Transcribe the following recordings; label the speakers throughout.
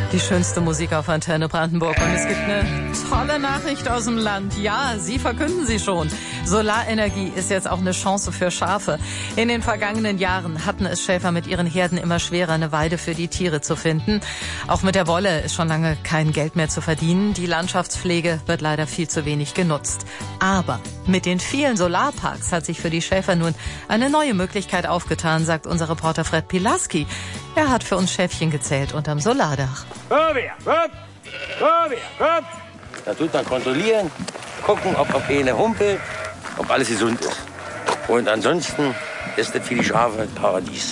Speaker 1: Die schönste Musik auf Antenne Brandenburg. Und es gibt eine tolle Nachricht aus dem Land. Ja, Sie verkünden sie schon. Solarenergie ist jetzt auch eine Chance für Schafe. In den vergangenen Jahren hatten es Schäfer mit ihren Herden immer schwerer, eine Weide für die Tiere zu finden. Auch mit der Wolle ist schon lange kein Geld mehr zu verdienen. Die Landschaftspflege wird leider viel zu wenig genutzt. Aber mit den vielen Solarparks hat sich für die Schäfer nun eine neue Möglichkeit aufgetan, sagt unser Reporter Fred Pilaski. Er hat für uns Schäfchen gezählt unterm Solardach.
Speaker 2: Da tut man kontrollieren, gucken, ob eine humpelt, ob alles gesund ist. Und ansonsten ist das für die Schafe ein Paradies.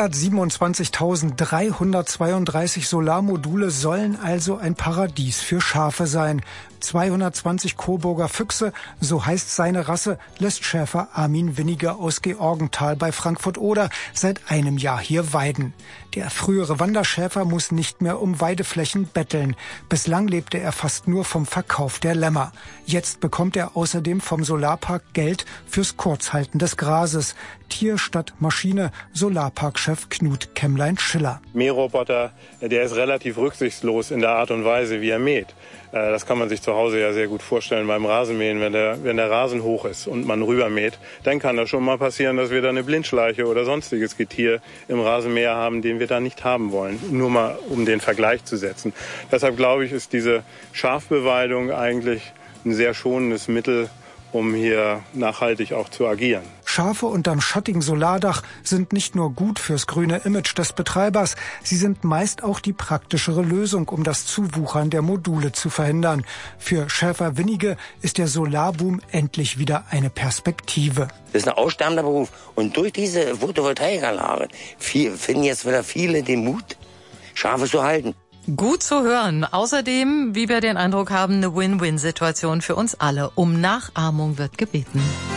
Speaker 3: 127.332 Solarmodule sollen also ein Paradies für Schafe sein. 220 Coburger Füchse, so heißt seine Rasse, lässt Schäfer Armin Winniger aus Georgenthal bei Frankfurt-Oder seit einem Jahr hier weiden. Der frühere Wanderschäfer muss nicht mehr um Weideflächen betteln. Bislang lebte er fast nur vom Verkauf der Lämmer. Jetzt bekommt er außerdem vom Solarpark Geld fürs Kurzhalten des Grases. Tier statt Maschine, Solarparkchef Knut Kämmlein-Schiller.
Speaker 4: Mähroboter, der ist relativ rücksichtslos in der Art und Weise, wie er mäht. Das kann man sich zu Hause ja sehr gut vorstellen beim Rasenmähen, wenn der Rasen hoch ist und man rübermäht. Dann kann das schon mal passieren, dass wir da eine Blindschleiche oder sonstiges Getier im Rasenmäher haben, den wir da nicht haben wollen. Nur mal, um den Vergleich zu setzen. Deshalb glaube ich, ist diese Schafbeweidung eigentlich ein sehr schonendes Mittel, um hier nachhaltig auch zu agieren.
Speaker 3: Schafe unterm schattigen Solardach sind nicht nur gut fürs grüne Image des Betreibers, sie sind meist auch die praktischere Lösung, um das Zuwuchern der Module zu verhindern. Für Schäfer Winnige ist der Solarboom endlich wieder eine Perspektive.
Speaker 2: Das ist ein aussterbender Beruf. Und durch diese Photovoltaikanlage finden jetzt wieder viele den Mut, Schafe zu halten.
Speaker 1: Gut zu hören. Außerdem, wie wir den Eindruck haben, eine Win-Win-Situation für uns alle. Um Nachahmung wird gebeten.